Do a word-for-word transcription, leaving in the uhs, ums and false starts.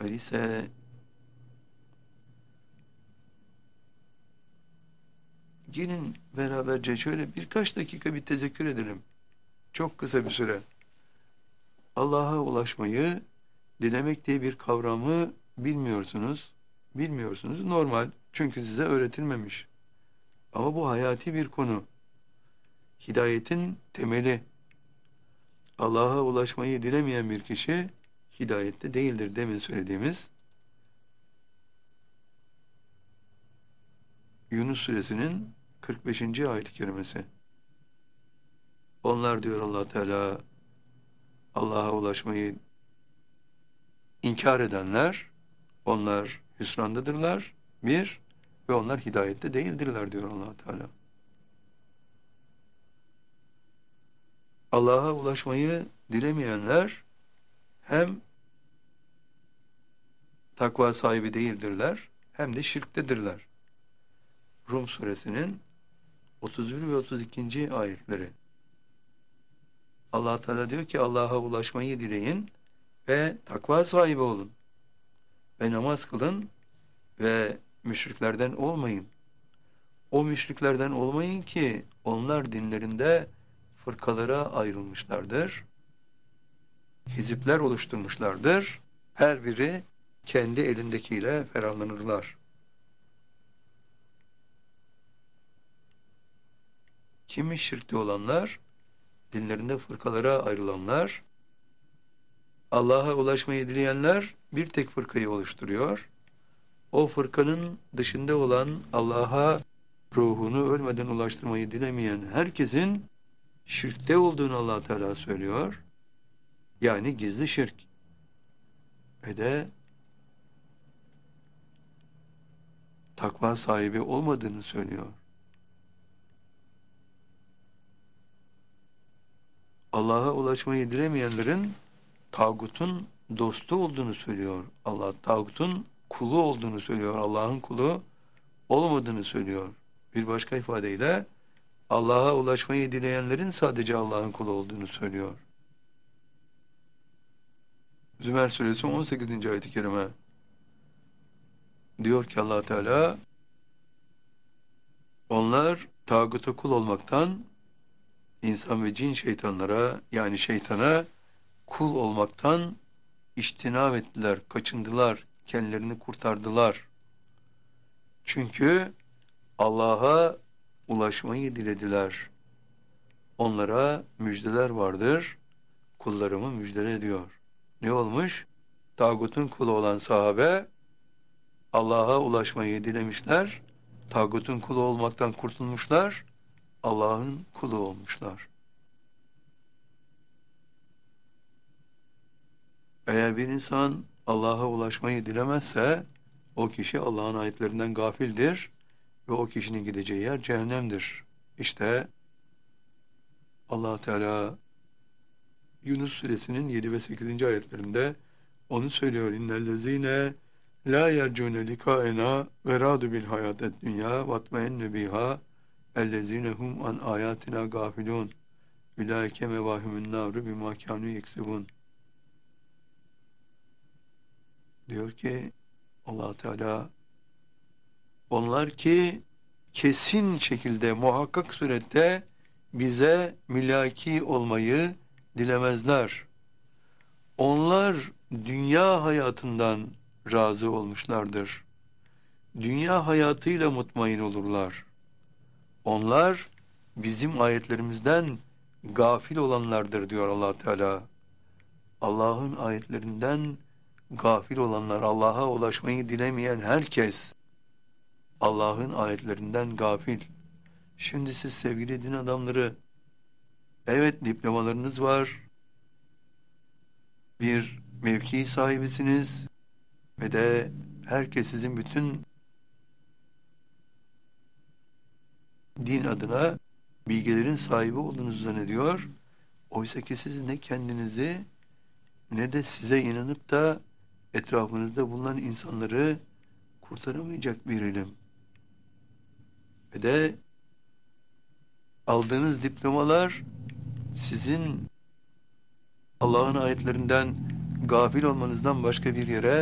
Öyleyse gelin beraberce şöyle birkaç dakika bir tezekkür edelim. Çok kısa bir süre. Allah'a ulaşmayı dilemek diye bir kavramı bilmiyorsunuz. Bilmiyorsunuz. Normal. Çünkü size öğretilmemiş. Ama bu hayati bir konu. Hidayetin temeli. Allah'a ulaşmayı dilemeyen bir kişi hidayette değildir demin söylediğimiz Yunus suresinin kırk beşinci ayet-i kerimesi. Onlar diyor Allah Teala, Allah'a ulaşmayı inkar edenler, onlar hüsrandadırlar. Bir, ve onlar hidayette değildirler diyor Allah Teala. Allah'a ulaşmayı dilemeyenler hem takva sahibi değildirler, hem de şirktedirler. Rum suresinin otuz bir ve otuz ikinci ayetleri. Allah Teala diyor ki Allah'a ulaşmayı dileyin ve takva sahibi olun. Ve namaz kılın ve müşriklerden olmayın. O müşriklerden olmayın ki onlar dinlerinde fırkalara ayrılmışlardır. Hizipler oluşturmuşlardır. Her biri kendi elindekiyle ferahlanırlar. Kimi şirkte olanlar, dinlerinde fırkalara ayrılanlar, Allah'a ulaşmayı dileyenler bir tek fırkayı oluşturuyor. O fırkanın dışında olan Allah'a ruhunu ölmeden ulaştırmayı dilemeyen herkesin şirkte olduğunu Allah Teala söylüyor. Yani gizli şirk. Ve de takva sahibi olmadığını söylüyor. Allah'a ulaşmayı dilemeyenlerin tağutun dostu olduğunu söylüyor. Allah tağutun kulu olduğunu söylüyor. Allah'ın kulu olmadığını söylüyor. Bir başka ifadeyle Allah'a ulaşmayı dileyenlerin sadece Allah'ın kulu olduğunu söylüyor. Zümer suresi on sekizinci ayet-i kerime diyor ki Allah Teala onlar tağuta kul olmaktan insan ve cin şeytanlara yani şeytana kul olmaktan içtinab ettiler, kaçındılar, kendilerini kurtardılar. Çünkü Allah'a ulaşmayı dilediler. Onlara müjdeler vardır, kullarımı müjdele ediyor. Ne olmuş? Tağutun kulu olan sahabe Allah'a ulaşmayı dilemişler, tağutun kulu olmaktan kurtulmuşlar, Allah'ın kulu olmuşlar. Eğer bir insan Allah'a ulaşmayı dilemezse o kişi Allah'ın ayetlerinden gafildir ve o kişinin gideceği yer cehennemdir. İşte Allah Teala Yunus suresinin yedi ve sekizinci ayetlerinde onu söylüyor. İnnellezîne lâ yercûne likâena ve râdu bil hayâted dünyâ vatmaenne biha ellezîne hum an âyâtina gâfilûn ulaike mevâhimun nâru bimâ kânû yeksibûn. Diyor ki Allah Teala onlar ki kesin şekilde muhakkak surette bize mülaki olmayı dilemezler. Onlar dünya hayatından razı olmuşlardır. Dünya hayatıyla mutmain olurlar. Onlar bizim ayetlerimizden gafil olanlardır diyor Allah Teala. Allah'ın ayetlerinden gafil olanlar, Allah'a ulaşmayı dilemeyen herkes Allah'ın ayetlerinden gafil. Şimdi siz sevgili din adamları, evet diplomalarınız var, bir mevki sahibisiniz ve de herkes sizin bütün din adına bilgilerin sahibi olduğunuzu zannediyor. Oysa ki siz ne kendinizi ne de size inanıp da etrafınızda bulunan insanları kurtaramayacak bir ilim. Ve de aldığınız diplomalar sizin Allah'ın ayetlerinden gafil olmanızdan başka bir yere